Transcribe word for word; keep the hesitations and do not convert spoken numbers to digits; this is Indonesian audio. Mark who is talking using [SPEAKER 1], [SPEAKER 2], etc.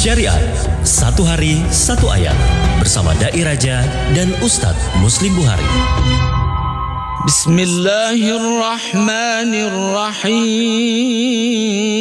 [SPEAKER 1] Syariat, satu hari satu ayat bersama Dai Raja dan Ustadz Muslim Buhari.
[SPEAKER 2] Bismillahirrahmanirrahim.